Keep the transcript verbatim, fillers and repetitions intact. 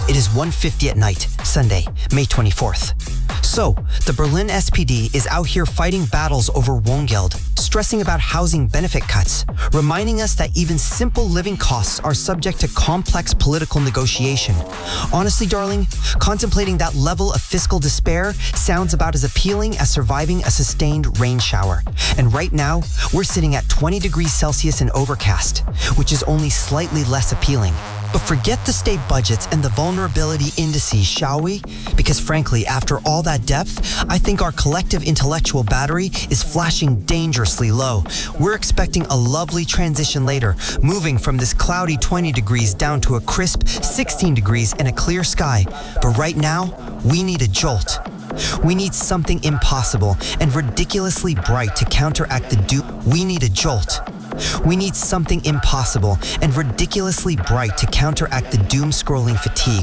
It is one fifty at night, Sunday, May twenty-fourth. So, the Berlin S P D is out here fighting battles over Wohngeld, stressing about housing benefit cuts, reminding us that even simple living costs are subject to complex political negotiation. Honestly, darling, contemplating that level of fiscal despair sounds about as appealing as surviving a sustained rain shower. And right now, we're sitting at twenty degrees Celsius and overcast, which is only slightly less appealing. But forget the state budgets and the vulnerability indices, shall we? Because frankly, after all that depth, I think our collective intellectual battery is flashing dangerously low. We're expecting a lovely transition later, moving from this cloudy twenty degrees down to a crisp sixteen degrees and a clear sky. But right now, we need a jolt. We need something impossible and ridiculously bright to counteract the doom. We need a jolt. We need something impossible and ridiculously bright to counteract the doom-scrolling fatigue.